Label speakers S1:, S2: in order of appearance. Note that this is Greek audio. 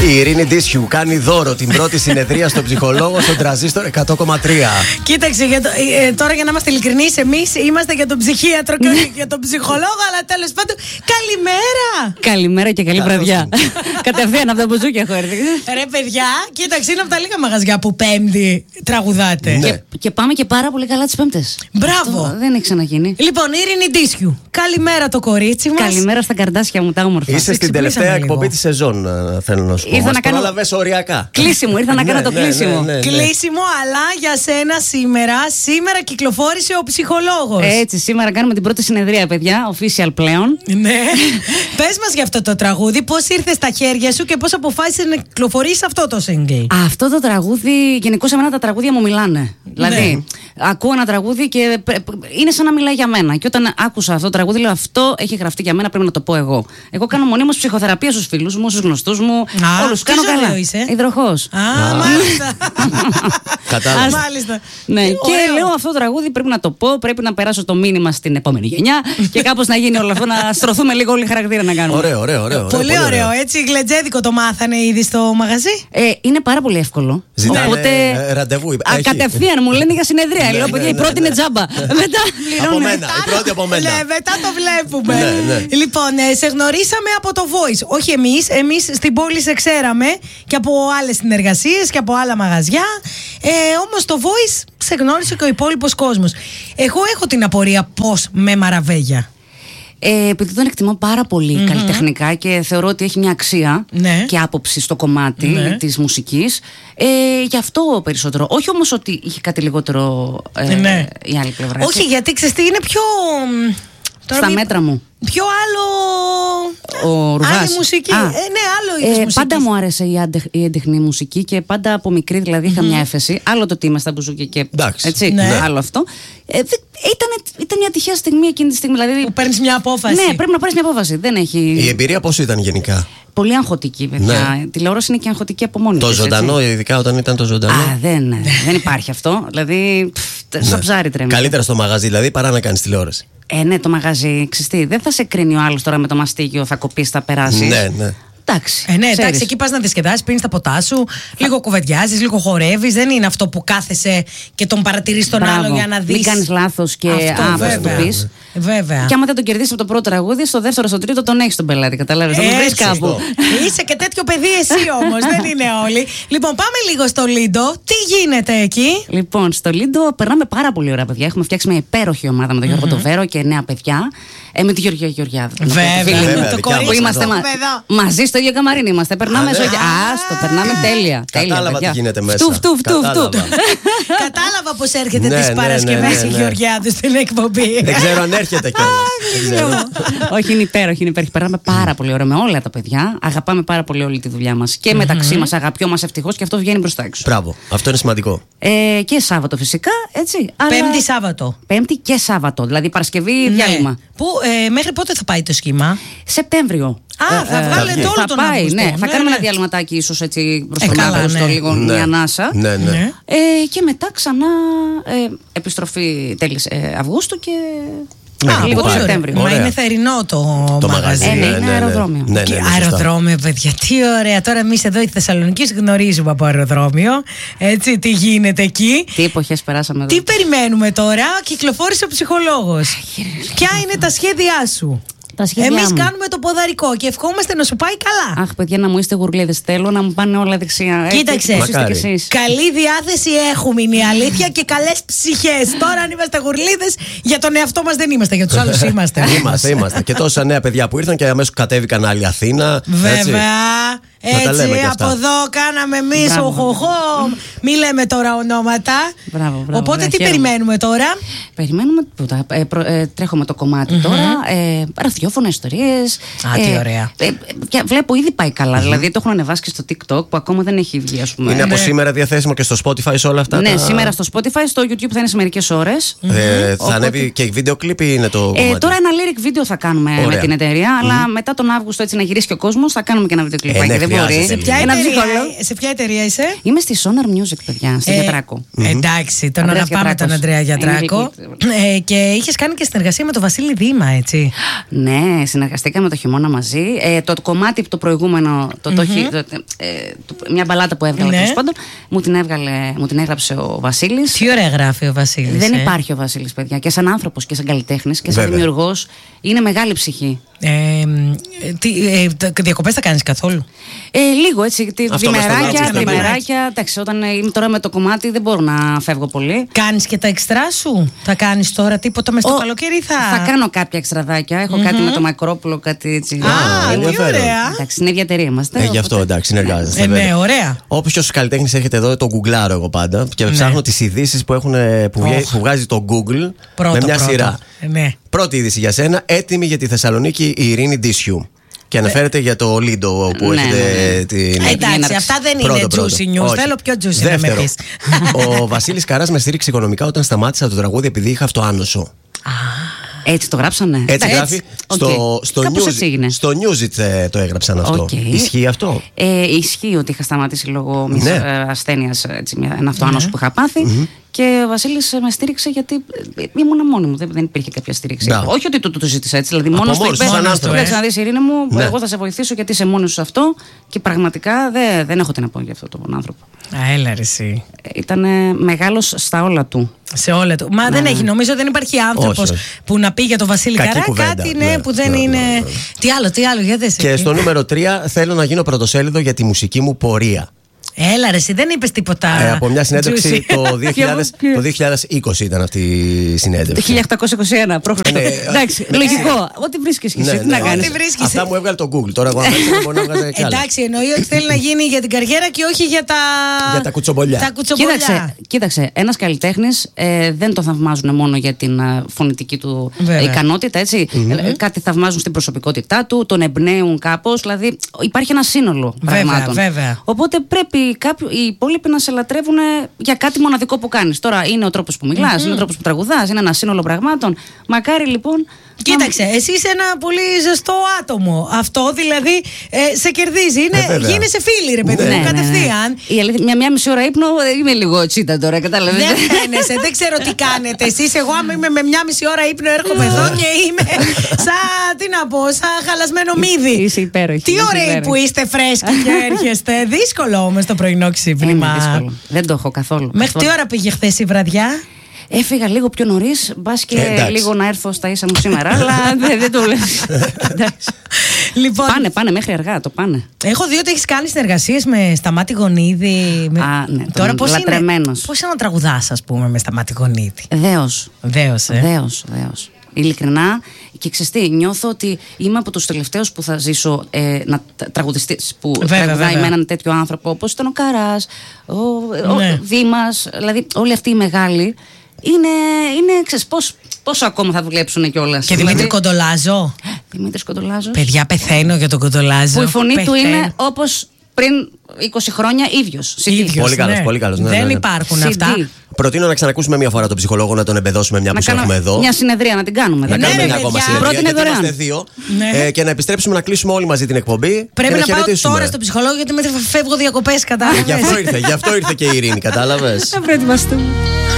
S1: Η Ειρήνη Ντίσιου κάνει δώρο την πρώτη συνεδρία στο ψυχολόγο στον Τρανζίστορ 100,3.
S2: Κοίταξε, τώρα για να είμαστε ειλικρινείς, εμείς είμαστε για τον ψυχίατρο και όχι για τον ψυχολόγο, αλλά τέλος πάντων, καλημέρα!
S3: Καλημέρα και καλή βραδιά. Κατευθείαν από τα μπουζούκια έχω έρθει.
S2: Ρε παιδιά, κοίταξε, είναι από τα λίγα μαγαζιά που Πέμπτη τραγουδάτε.
S1: Ναι.
S3: Και πάμε και πάρα πολύ καλά τις Πέμπτες.
S2: Μπράβο!
S3: Αυτό δεν έχει ξαναγίνει.
S2: Λοιπόν, Ειρήνη Ντίσιου, καλημέρα το κορίτσι μας.
S3: Καλημέρα στα καρδάσια μου, τα όμορφα.
S1: Είσαι στην τελευταία εκπομπή της σεζόν, θέλω να σου πω.
S3: Ήρθα να κάνω.
S1: Πρόλαβες οριακά.
S3: Κλείσιμο, ήρθα να κάνω το κλείσιμο.
S2: Κλείσιμο, αλλά για σένα σήμερα κυκλοφόρησε ο ψυχολόγος.
S3: Έτσι, σήμερα κάνουμε την πρώτη συνεδρία, παιδιά, official πλέον.
S2: Ναι. Πες μας για αυτό το τραγούδι, πώς ήρθε στα χέρια σου και πώς αποφάσισες να κυκλοφορήσεις αυτό το single.
S3: Αυτό το τραγούδι, γενικώς εμένα τα τραγούδια μου μιλάνε. Δηλαδή, ακούω ένα τραγούδι και είναι σαν να μιλάει για μένα. Και όταν άκουσα αυτό το τραγούδι, λέω αυτό έχει γραφτεί για μένα, πρέπει να το πω εγώ. Εγώ κάνω μονίμως ψυχοθεραπεία στους φίλους μου, στους γνωστούς μου. Όλους κάνω καλά. Υδροχός.
S2: Μάλιστα.
S1: Κατάλαβα.
S2: Μάλιστα.
S3: Ναι, και λέω αυτό το τραγούδι πρέπει να το πω, πρέπει να περάσω το μήνυμα στην επόμενη γενιά και κάπως να γίνει όλο αυτό, να στρωθούμε λίγο όλοι χαρακτήρα να κάνουμε.
S1: Ωραίο.
S2: Πολύ ωραίο, έτσι γλετζέδικο το μάθανε ήδη στο μαγαζί.
S3: Είναι πάρα πολύ εύκολο.
S1: Ζητάνε
S3: Οπότε
S1: ραντεβού.
S3: κατευθείαν μου λένε για συνεδρία. Λέω παιδιά, η πρώτη είναι τζάμπα. Μετά
S1: Από μένα, η πρώτη από μένα.
S2: Ναι, μετά το βλέπουμε.
S1: Ναι.
S2: Λοιπόν, σε γνωρίσαμε από το Voice. Όχι εμείς στην πόλη σε ξέραμε και από άλλες συνεργασίες και από άλλα μαγαζιά. Όμως το Voice σε γνώρισε και ο υπόλοιπος κόσμος. Εγώ έχω την απορία πώς με Μαραβέγια.
S3: Επειδή τον εκτιμώ πάρα πολύ καλλιτεχνικά και θεωρώ ότι έχει μια αξία και άποψη στο κομμάτι της μουσικής, γι' αυτό περισσότερο. Όχι όμως ότι είχε κάτι λιγότερο η άλλη πλευρά.
S2: Όχι, γιατί ξέρεις τι είναι πιο...
S3: Στα μέτρα μου.
S2: Πιο άλλο.
S3: Ο Ρουβάς.
S2: Άλλη μουσική. Ναι, άλλο είδος μουσικής.
S3: Πάντα μου άρεσε η έντεχνη μουσική και πάντα από μικρή δηλαδή είχα μια έφεση. Άλλο το ότι είμαι στα μπουζούκια και. Έτσι. Ναι. Άλλο αυτό. Ήταν μια τυχαία στιγμή εκείνη τη στιγμή. Δηλαδή,
S2: που παίρνεις μια απόφαση.
S3: Ναι, πρέπει να πάρεις μια απόφαση. Δεν έχει...
S1: Η εμπειρία πώς ήταν γενικά?
S3: Πολύ αγχωτική, παιδιά. Η τηλεόραση είναι και αγχωτική από μόνη της.
S1: Το ζωντανό, ειδικά όταν ήταν το ζωντανό.
S3: Δεν υπάρχει αυτό. Δηλαδή, στο ψάρι τρέμει.
S1: Καλύτερα στο μαγαζί δηλαδή παρά να κάνεις τηλεόραση.
S3: Ναι, το μαγαζί, ξυστή. Δεν θα σε κρίνει ο άλλος τώρα με το μαστίγιο, θα κοπείς, θα περάσεις.
S1: Ναι.
S3: Εντάξει.
S2: Εντάξει, εκεί πας να διασκεδάσεις, πίνεις τα ποτά σου, λίγο κουβεντιάζεις, λίγο χορεύεις. Δεν είναι αυτό που κάθεσαι και τον παρατηρείς τον άλλο για να δεις.
S3: Μην κάνεις λάθος και το πεις.
S2: Βέβαια.
S3: Και άμα δεν τον κερδίσεις από το πρώτο τραγούδι, στο δεύτερο, στο τρίτο τον έχεις τον πελάτη. Καταλάβεις. Δεν τον βρεις κάπου.
S2: Είσαι και τέτοιο παιδί εσύ όμως. Δεν είναι όλοι. Λοιπόν, πάμε λίγο στο Λίντο. Τι γίνεται εκεί?
S3: Λοιπόν, στο Λίντο περνάμε πάρα πολύ ωραία, παιδιά. Έχουμε φτιάξει μια υπέροχη ομάδα με τον Γιώργο Τοβέρο και νέα παιδιά. Με τη Γεωργία Γεωργιάδου.
S2: Βέβαια. Το κορίτσι
S3: είμαστε μαζί στο ίδιο καμαρίνι. Είμαστε. Περνάμε περνάμε τέλεια.
S1: Κατάλαβα τι γίνεται μέσα.
S3: Φτου.
S2: Κατάλαβα πως έρχεται τις Παρασκευές η Γεωργιάδου στην εκπομπή.
S1: Δεν ξέρω αν έρχεται κιόλας.
S3: Όχι, είναι υπέροχη. Περνάμε πάρα πολύ ωραία με όλα τα παιδιά. Αγαπάμε πάρα πολύ όλη τη δουλειά μας. Και μεταξύ μας αγαπιόμαστε ευτυχώς και αυτό βγαίνει μπροστά έξω.
S1: Μπράβο. Αυτό είναι σημαντικό.
S3: Και Σάββατο φυσικά, έτσι.
S2: Πέμπτη Σάββατο.
S3: Πέμπτη και Σάββατο. Δηλαδή Παρασκευή διάλειμμα.
S2: Μέχρι πότε θα πάει το σχήμα?
S3: Σεπτέμβριο.
S2: Θα βγάλετε όλο τον Αύγουστο.
S3: Ναι, θα κάνουμε ένα διαλυματάκι ίσως έτσι προς τον Αύγουστο, λίγο μια ανάσα.
S1: Ναι.
S3: Και μετά ξανά επιστροφή τέλης Αυγούστου και λίγο το Σεπτέμβριο.
S2: Μα είναι θερινό το μαγαζί.
S3: Είναι αεροδρόμιο.
S2: Αεροδρόμιο, παιδιά, τι ωραία. Τώρα εμείς εδώ οι Θεσσαλονικείς γνωρίζουμε από αεροδρόμιο. Έτσι, τι γίνεται εκεί.
S3: Τι εποχές περάσαμε εδώ.
S2: Τι περιμένουμε τώρα? Κυκλοφόρησε ο ψυχολόγος. Ποια είναι τα σχέδιά σου? Εμείς κάνουμε το ποδαρικό και ευχόμαστε να σου πάει καλά.
S3: Αχ, παιδιά, να μου είστε γουρλίδες. Θέλω να μου πάνε όλα δεξιά.
S2: Κοίταξε, καλή διάθεση έχουμε, είναι η αλήθεια, και καλές ψυχές. Τώρα, αν είμαστε γουρλίδες, για τον εαυτό μας δεν είμαστε, για τους άλλους είμαστε.
S1: Είμαστε. Και τόσα νέα παιδιά που ήρθαν και αμέσως κατέβηκαν άλλοι Αθήνα.
S2: Βέβαια. Έτσι, από εδώ κάναμε εμείς οχοχό. Μη λέμε τώρα ονόματα.
S3: Μπράβο,
S2: οπότε τι περιμένουμε τώρα?
S3: Περιμένουμε τίποτα. Τρέχουμε το κομμάτι τώρα. Ραδιόφωνα, ιστορίες.
S2: Τι ωραία.
S3: Βλέπω ήδη πάει καλά. Δηλαδή το έχουν ανεβάσει και στο TikTok που ακόμα δεν έχει βγει, ας πούμε.
S1: Είναι από σήμερα διαθέσιμο και στο Spotify σε όλα αυτά?
S3: Ναι, σήμερα στο Spotify, στο YouTube θα είναι σε μερικές ώρες.
S1: Θα ανέβει και βίντεο κλιπ ή είναι το κομμάτι?
S3: Τώρα ένα lyric βίντεο θα κάνουμε με την εταιρεία, αλλά μετά τον Αύγουστο, έτσι να γυρίσει και ο κόσμος, θα κάνουμε και ένα βίντεο κλιπ.
S1: χρειάζεται.
S2: Σε ποια εταιρεία είσαι?
S3: Είμαι στη Sonar Music, παιδιά, στη Γιατράκο.
S2: Εντάξει, τον
S3: Ανδρέας
S2: αγαπάμε τον
S3: Γιατράκος.
S2: Ανδρέα Γιατράκο. Και είχες κάνει και συνεργασία με τον Βασίλη Δήμα, έτσι.
S3: Ναι, συνεργαστήκαμε το χειμώνα μαζί. Το κομμάτι το προηγούμενο, μια μπαλάτα που έβγαλα, τέλος πάντων, μου την έγραψε ο Βασίλης.
S2: Τι ωραία γράφει ο Βασίλης.
S3: Δεν υπάρχει ο Βασίλης, παιδιά. Και σαν άνθρωπος και σαν καλλιτέχνης και σαν δημιουργός είναι μεγάλη ψυχή.
S2: Διακοπές θα κάνεις καθόλου?
S3: Λίγο έτσι. Διμεράκια. Εντάξει, όταν είμαι τώρα με το κομμάτι δεν μπορώ να φεύγω πολύ.
S2: Κάνεις και τα εξτρά σου? Θα κάνεις τώρα τίποτα μες στο καλοκαίρι? Θα
S3: κάνω κάποια εξτραδάκια. Έχω κάτι με το Μακρόπουλο, κάτι έτσι.
S2: Τι ωραία.
S3: Εντάξει, είναι ίδια εταιρεία είμαστε.
S1: Γι' αυτό εντάξει, συνεργάζεστε.
S2: Ναι, ωραία.
S1: Όποιος καλλιτέχνης έρχεται εδώ, το γκουγκλάρω εγώ πάντα και ψάχνω τις ειδήσεις που βγάζει το Google με μια σειρά. Πρώτη είδηση για σένα, έτοιμη για τη Θεσσαλονίκη η Ειρήνη Ντίσιου. Και αναφέρεται για το Λίντο που έχετε την.
S2: Εντάξει, αυτά δεν είναι juicy news. Θέλω πιο juicy να με πεις.
S1: Ο Βασίλης Καράς με στήριξε οικονομικά όταν σταμάτησα το τραγούδι επειδή είχα αυτοάνωσο.
S3: Έτσι το γράψανε.
S1: Έτσι γράφει. Στο Newsit το έγραψαν αυτό. Ισχύει αυτό?
S3: Ισχύει ότι είχα σταματήσει λόγω μιας ασθένειας, ένα αυτοάνωσο που είχα πάθει. Και ο Βασίλης με στήριξε γιατί ήμουν μόνη μου. Δεν υπήρχε κάποια στήριξη. Όχι ότι το ζήτησα έτσι. Δηλαδή, μόνος του είπε: κοίταξε να δεις, Ειρήνη μου, εγώ θα σε βοηθήσω γιατί είσαι μόνος σου σε αυτό. Και πραγματικά δεν έχω τι να πω για αυτόν τον άνθρωπο.
S2: Έλα ρε εσύ.
S3: Ήταν μεγάλος στα όλα του.
S2: Σε όλα του. Μα δεν έχει, νομίζω δεν υπάρχει άνθρωπος που να πει για τον Βασίλη Καρά κάτι που δεν είναι. Τι άλλο, για δες.
S1: Και στο νούμερο 3 θέλω να γίνω πρωτοσέλιδο για τη μουσική μου πορεία.
S2: Έλα ρε εσύ, δεν είπες τίποτα.
S1: Από μια συνέντευξη το 2020 ήταν αυτή η συνέντευξη.
S3: Το 1821 πρόχρωμα. Εντάξει, λογικό. Ό,τι βρίσκεις και εσύ, τι να κάνεις.
S1: Αυτά μου έβγαλε το Google. Τώρα εγώ μπορεί να βγάζει κι άλλα.
S2: Εντάξει, εννοεί ότι θέλει να γίνει για την καριέρα και όχι για τα
S1: κουτσομπολιά.
S3: Κοίταξε, ένας καλλιτέχνης δεν το θαυμάζουν μόνο για την φωνητική του ικανότητα, έτσι. Κάτι θαυμάζουν στην προσωπικότητά του, τον εμπνέουν κάπως. Δηλαδή υπάρχει ένα σύνολο πραγμάτων. Οπότε πρέπει οι υπόλοιποι να σε λατρεύουν για κάτι μοναδικό που κάνεις. Τώρα είναι ο τρόπος που μιλάς, είναι ο τρόπος που τραγουδάς, είναι ένα σύνολο πραγμάτων. Μακάρι λοιπόν.
S2: Κοίταξε, εσύ είσαι ένα πολύ ζεστό άτομο. Αυτό δηλαδή σε κερδίζει. Γίνεσαι φίλη, ρε παιδί μου, κατευθείαν.
S3: Η αλήθεια, μια μισή ώρα ύπνο είμαι λίγο τσίτα τώρα, κατάλαβες.
S2: Δεν φαίνεσαι, δεν ξέρω τι κάνετε εσείς. Εγώ, άμα είμαι με μια μισή ώρα ύπνο, έρχομαι εδώ και είμαι σαν χαλασμένο μύδι.
S3: Είσαι υπέροχη.
S2: Τι ωραίοι που είστε, φρέσκοι και έρχεστε. Δύσκολο όμως το πρωινό ξύπνημα.
S3: Δεν το έχω καθόλου.
S2: Μέχρι τι ώρα πήγε χθες η βραδιά?
S3: Έφυγα λίγο πιο νωρίς, μπας και λίγο να έρθω στα ίσα μου σήμερα, αλλά δεν το λες.
S2: Λοιπόν,
S3: πάνε μέχρι αργά, το πάνε.
S2: Έχω δει ότι έχεις κάνει συνεργασίες με Σταμάτη Γονίδη.
S3: Ναι,
S2: τώρα πώς
S3: λατρεμένος.
S2: Πώς είναι να τραγουδάς, ας πούμε, με Σταμάτη Γονίδη?
S3: Δέος. Ειλικρινά, και ξέρεις, νιώθω ότι είμαι από τους τελευταίους που θα ζήσω να τραγουδιστείς που τραγουδάει με έναν τέτοιο άνθρωπο όπως ήταν ο Καράς, ο Δήμας, δηλαδή όλοι αυτοί οι μεγάλοι. Είναι ξέρεις, πόσο ακόμα θα δουλέψουν κιόλας.
S2: Και Δημήτρη Κοντολάζο.
S3: Δημήτρης Κοντολάζος.
S2: Παιδιά, πεθαίνω για τον Κοντολάζο.
S3: Που η φωνή του είναι όπως πριν 20 χρόνια ίδιος.
S1: Πολύ καλός.
S2: Δεν υπάρχουν αυτά.
S1: Προτείνω να ξανακούσουμε μια φορά τον ψυχολόγο, να τον εμπεδώσουμε μια που σε έχουμε εδώ.
S3: Μια συνεδρία να την κάνουμε.
S1: Να κάνουμε μια ακόμα συνεδρία.
S3: Πρώτη είναι δωρεάν.
S1: Είμαστε δύο. Και να επιστρέψουμε να κλείσουμε όλοι μαζί την εκπομπή.
S2: Πρέπει να πάω τώρα στον ψυχολόγο, γιατί φεύγω διακοπές, κατάλαβες.
S1: Γι' αυτό ήρθε και η Ειρήνη, κατάλαβες.
S2: Να προετοιμαστούμε.